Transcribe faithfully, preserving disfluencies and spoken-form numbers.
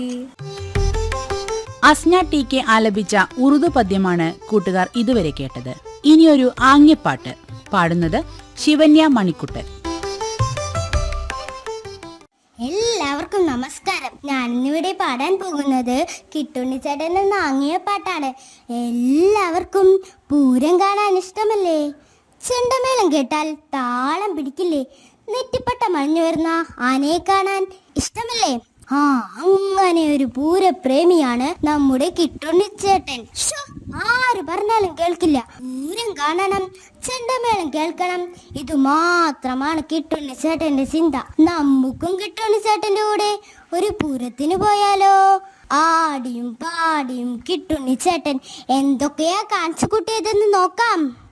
Asna T K ആലപിച്ച ഉറുദു പദ്യമാണ് കൂട്ടുകാർ ഇതുവരെ കേട്ടത്. ഇനിയൊരു ആംഗ്യപ്പാട്ട് പാടുന്നത് ശിവന്യ മണിക്കുട്ടൻ. എല്ലാവർക്കും നമസ്കാരം. ഞാൻ ഇന്നിവിടെ പാടാൻ പോകുന്നത് കിട്ടുണ്ണിച്ചേട്ടൻ എന്ന ആംഗ്യപ്പാട്ടാണ്. എല്ലാവർക്കും പൂരം കാണാൻ ഇഷ്ടമല്ലേ? ചെണ്ടമേളം കേട്ടാൽ താളം പിടിക്കില്ലേ? നെറ്റിപ്പട്ട മറിഞ്ഞു വരുന്ന ആനയെ കാണാൻ ഇഷ്ടമല്ലേ? ആ, അങ്ങനെ ഒരു പൂരപ്രേമിയാണ് നമ്മുടെ കിട്ടുണ്ണിച്ചേട്ടൻ. ആര് പറഞ്ഞാലും കേൾക്കില്ല. പൂരം കാണണം, ചെണ്ടമേളം കേൾക്കണം, ഇത് മാത്രമാണ് കിട്ടുണ്ണിച്ചേട്ടന്റെ ചിന്ത. നമുക്കും കിട്ടുണ്ണിച്ചേട്ടന്റെ കൂടെ ഒരു പൂരത്തിന് പോയാലോ? ആടിയും പാടിയും കിട്ടുണ്ണിച്ചേട്ടൻ എന്തൊക്കെയാ കാണിച്ചു കൂട്ടിയതെന്ന് നോക്കാം.